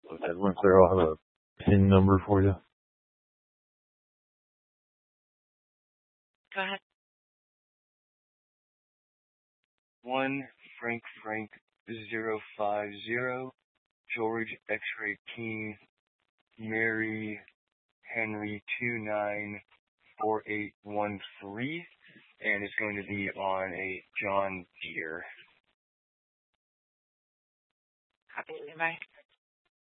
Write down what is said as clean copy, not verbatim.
Everyone clear, I'll have a PIN number for you. Go ahead. 1 Frank 050 George X-Ray King Mary Henry 294813, and it's going to be on a John Deere. Copy. Bye.